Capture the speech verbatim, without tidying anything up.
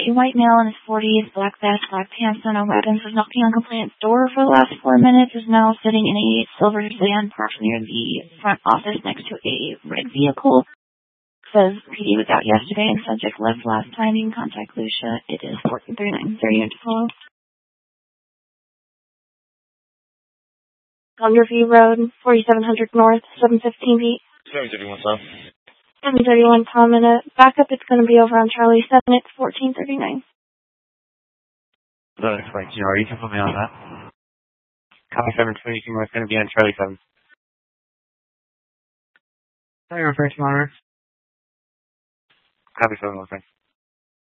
A white male in his forties, black vest, black pants, and no weapons, was knocking on complainant's door for the last four minutes, is now sitting in a silver sedan parked near the front office next to a red vehicle. Says P D was out yesterday and subject left last time. You can contact Lucia. It is fourteen thirty-nine. thirty to follow. Underview Road, forty-seven hundred North, seven fifteen B. seven thirty-one, Tom. seven thirty-one, Tom, and a backup. It's going to be over on Charlie seven. It's fourteen thirty-nine. That explains, you know, you can put me on that. Copy seven twenty, it's going to be on Charlie seven. Sorry, referring to monitor. Copy seven, okay.